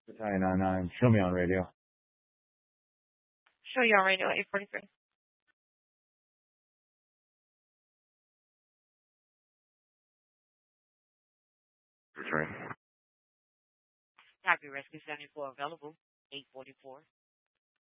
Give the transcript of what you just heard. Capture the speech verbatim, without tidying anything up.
Battalion nine nine. Show me on radio. Show you on radio, eight forty-three. That's right. Copy, Rescue seventy-four available, eight forty-four.